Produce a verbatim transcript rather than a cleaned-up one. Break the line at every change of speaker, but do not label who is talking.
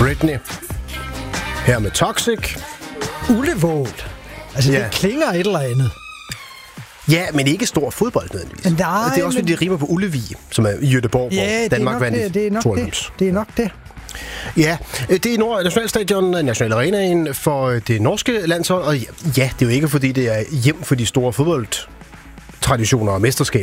Britney. Her med Toxic.
Ullevål. Altså,
Ja.
det klinger et eller andet.
Ja, men ikke stor fodbold nødvendigvis.
Nej,
det er også,
men...
fordi det rimer på Ullevi, som er i Göteborg,
Ja,
hvor Danmark vandt
det, det er nok
tooghalvfems.
det. Det er nok det.
Ja, det er Nord Nationalstadion, National Arenaen for det norske landshold, og ja, det er jo ikke, fordi det er hjem for de store fodboldtraditioner og mesterskaber.